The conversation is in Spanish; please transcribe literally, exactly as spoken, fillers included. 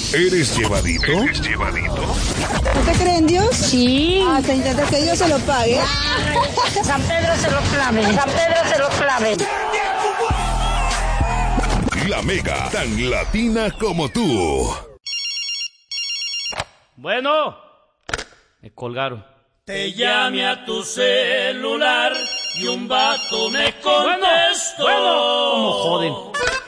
¿Eres llevadito? ¿Eres llevadito? ¿Usted cree en Dios? Sí. Ah, se intenta que Dios se lo pague. San Pedro se lo clave. San Pedro se lo clave. La Mega, tan latina como tú. Bueno, me colgaron. Te llamé a tu celular y un vato me contestó. Bueno, bueno, ¿cómo joden?